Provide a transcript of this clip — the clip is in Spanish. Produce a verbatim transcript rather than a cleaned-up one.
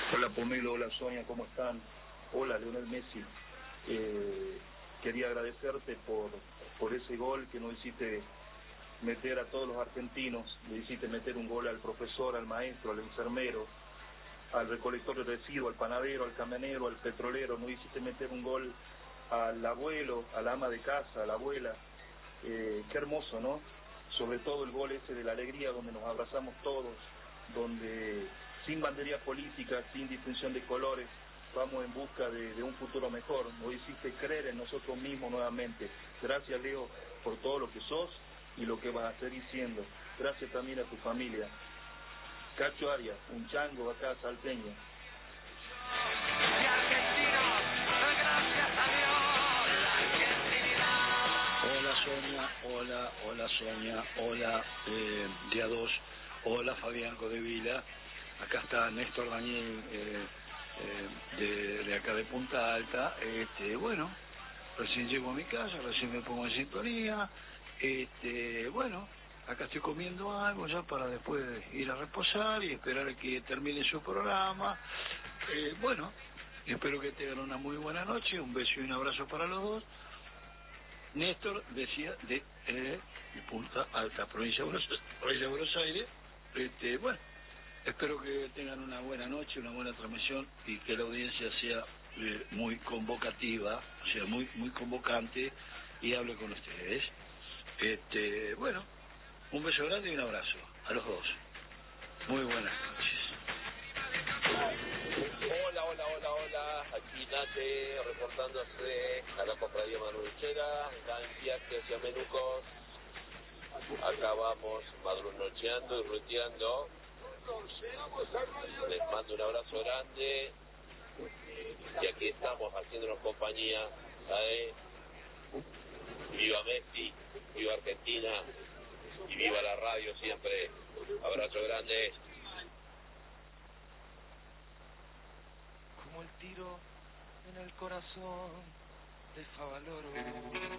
Hola Pomelo, hola Sonia, ¿cómo están? Hola Lionel Messi. Eh, quería agradecerte por, por ese gol que nos hiciste meter a todos los argentinos, le hiciste meter un gol al profesor, al maestro, al enfermero, al recolector de residuos, al panadero, al camionero, al petrolero, nos hiciste meter un gol al abuelo, a la ama de casa, a la abuela. Eh, qué hermoso, ¿no? Sobre todo el gol ese de la alegría, donde nos abrazamos todos, donde sin bandería política, sin distinción de colores, vamos en busca de, de un futuro mejor. Nos hiciste creer en nosotros mismos nuevamente. Gracias, Leo, por todo lo que sos y lo que vas a seguir siendo. Gracias también a tu familia. Cacho Arias, un chango acá, salteño. Hola Sonia, hola, hola Sonia, hola eh, día dos, hola Fabián Codevila, acá está Néstor Daniel eh, eh, de, de acá de Punta Alta. Este, bueno, recién llego a mi casa, recién me pongo en sintonía, este, bueno, acá estoy comiendo algo ya para después ir a reposar y esperar a que termine su programa. Eh, bueno, espero que tengan una muy buena noche, un beso y un abrazo para los dos. Néstor decía de, eh, de Punta Alta, provincia de Buenos, provincia de Buenos Aires. Este, bueno, espero que tengan una buena noche, una buena transmisión y que la audiencia sea eh, muy convocativa, o sea, muy muy convocante y hable con ustedes. Este, bueno, un beso grande y un abrazo a los dos. Muy buenas noches. Hola, hola, hola, hola, aquí Nate reportándose a la cofradía Manuchera, está en viaje hacia Menucos. Acá vamos madrunocheando y ruteando. Les mando un abrazo grande y aquí estamos haciéndonos compañía. ¿Sabe? Viva Messi, viva Argentina y viva la radio siempre. Abrazo grande. Como el tiro en el corazón de Favaloro.